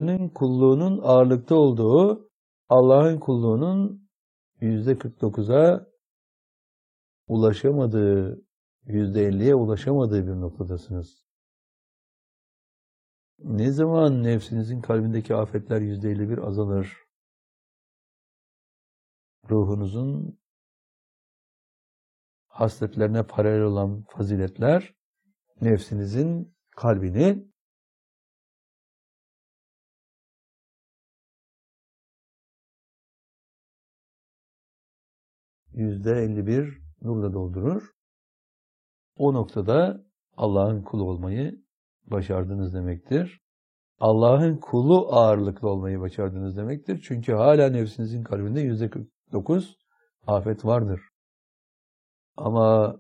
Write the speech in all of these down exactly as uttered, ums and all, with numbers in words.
nefsinin kulluğunun ağırlıkta olduğu, Allah'ın kulluğunun yüzde kırk dokuza ulaşamadığı, yüzde elliye ulaşamadığı bir noktadasınız. Ne zaman nefsinizin kalbindeki afetler yüzde elli bir azalır, ruhunuzun hasletlerine paralel olan faziletler, nefsinizin kalbini yüzde elli bir nurla doldurur. O noktada Allah'ın kulu olmayı başardınız demektir. Allah'ın kulu ağırlıklı olmayı başardınız demektir. Çünkü hala nefsinizin kalbinde yüzde kırk dokuz afet vardır. Ama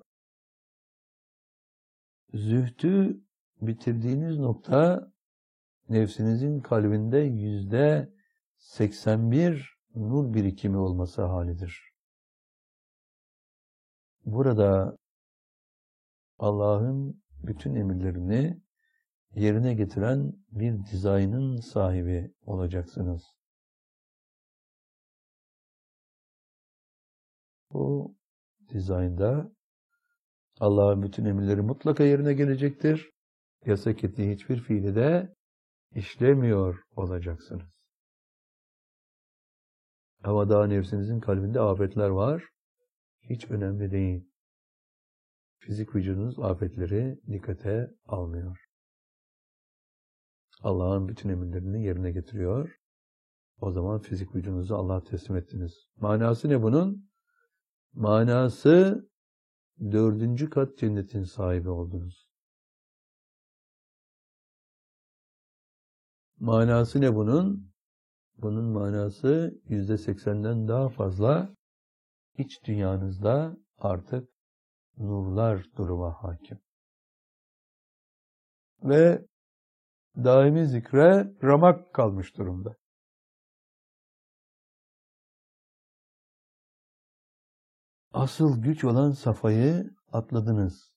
zühdü bitirdiğiniz nokta nefsinizin kalbinde yüzde seksen bir nur birikimi olması halidir. Burada Allah'ın bütün emirlerini yerine getiren bir dizaynın sahibi olacaksınız. Bu dizaynda Allah'ın bütün emirleri mutlaka yerine gelecektir. Yasak ettiği hiçbir fiili de işlemiyor olacaksınız. Ama daha nefsinizin kalbinde afetler var. Hiç önemli değil. Fizik vücudunuz afetleri dikkate almıyor. Allah'ın bütün emirlerini yerine getiriyor. O zaman fizik vücudunuzu Allah'a teslim ettiniz. Manası ne bunun? Manası dördüncü kat cennetin sahibi oldunuz. Manası ne bunun? Bunun manası yüzde seksenden daha fazla iç dünyanızda artık nurlar duruma hakim. Ve daimi zikre ramak kalmış durumda. Asıl güç olan safayı atladınız.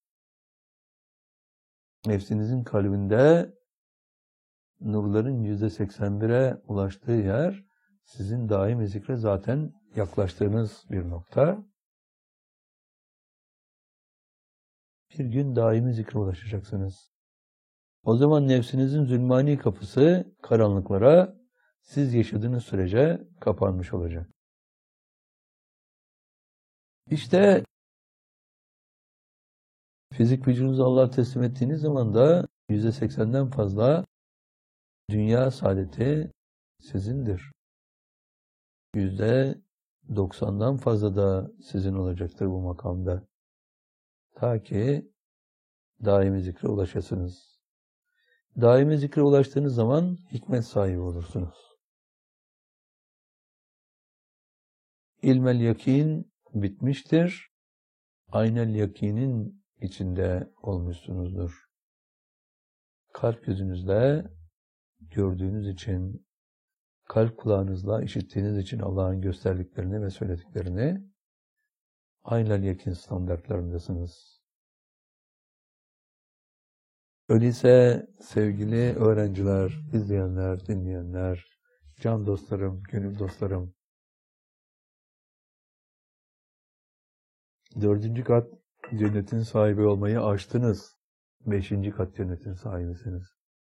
Nefsinizin kalbinde nurların yüzde seksen bire ulaştığı yer, sizin daimi zikre zaten yaklaştığınız bir nokta. Bir gün daimi zikre ulaşacaksınız. O zaman nefsinizin zulmani kapısı karanlıklara siz yaşadığınız sürece kapanmış olacak. İşte fizik vücudunuzu Allah'a teslim ettiğiniz zaman da yüzde seksenden fazla dünya saadeti sizindir. yüzde doksandan fazla da sizin olacaktır bu makamda. Ta ki daimi zikre ulaşasınız. Daimi zikre ulaştığınız zaman hikmet sahibi olursunuz. İlmel yakin bitmiştir. Aynel yakinin içinde olmuşsunuzdur. Kalp gözünüzle gördüğünüz için, kalp kulağınızla işittiğiniz için Allah'ın gösterdiklerini ve söylediklerini aynel yakin standartlarındasınız. Öyleyse sevgili öğrenciler, izleyenler, dinleyenler, can dostlarım, gönül dostlarım, dördüncü kat cennetin sahibi olmayı aştınız. Beşinci kat cennetin sahibisiniz.